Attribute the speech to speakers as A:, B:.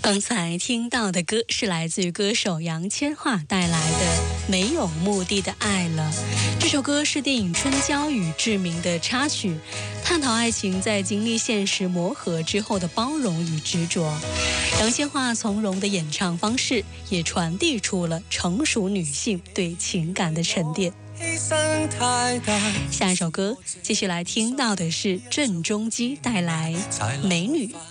A: 刚才听到的歌是来自于歌手杨千嬅带来的《没有目的的爱了》。这首歌是电影《春娇与志明》的插曲，探讨爱情在经历现实磨合之后的包容与执着。杨千嬅从容的演唱方式，也传递出了成熟女性对情感的沉淀。下一首歌继续来听到的是郑中基带来《美女》。